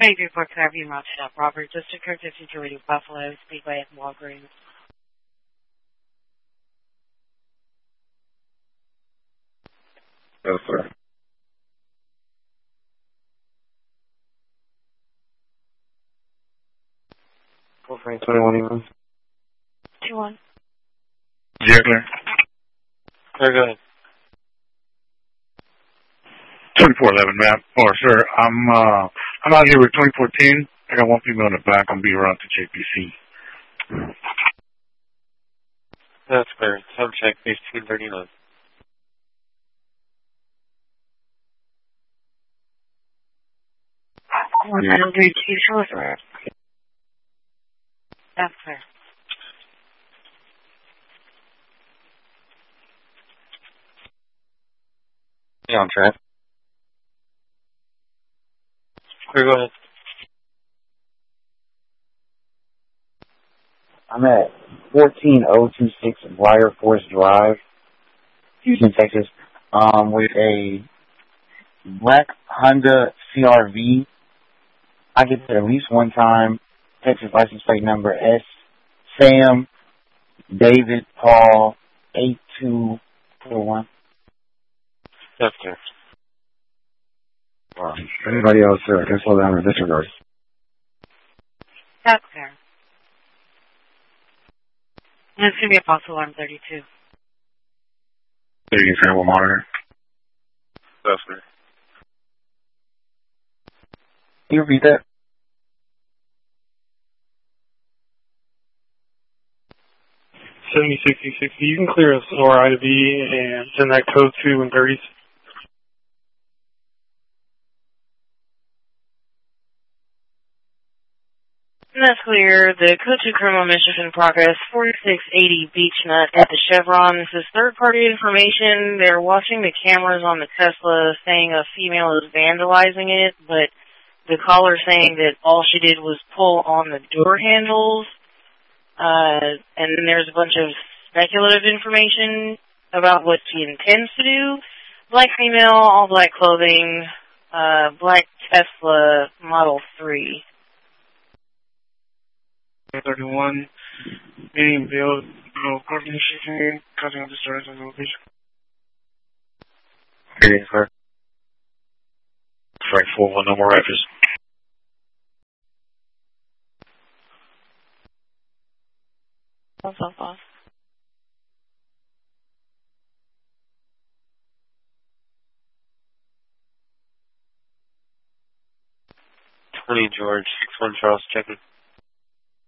Hey, report Fairview Rochelle. Robert, District Code 52 Radio Buffalo, Speedway at Walgreens. Yes, sir. Full frame 21 even. 2-1. Yeah, clear. Clear, go ahead. 2411, ma'am. Or, sir, I'm out here with 2014. I got one female in the back. I'm being around to JPC. That's clear. Time check, 1539. That'll do 2 short road. That's clear. Yeah, on track. Clear, go ahead. I'm at 14026 Briar Forest Drive, Houston, Texas, with a black Honda CRV. I get there at least one time. Texas license plate number S Sam David Paul 8241. That's clear. Anybody else, sir? I can slow down in this regard. That's clear. And it's going to be a false alarm 32. Taking sample monitor. That's clear. Can you repeat that? 706060. You can clear us ORI to B and send that code to when 30s. That's clear. The code 2 criminal mischief in progress, 4680 Beach Nut at the Chevron. This is third-party information. They're watching the cameras on the Tesla saying a female is vandalizing it, but the caller saying that all she did was pull on the door handles. And then there's a bunch of speculative information about what she intends to do. Black female, all black clothing, black Tesla Model 3. 31, meeting build, no coordination, causing a disturbance on the location. Meeting, sir. Frank 41, no more rappers. Off. 20 George, 61 Charles, checking.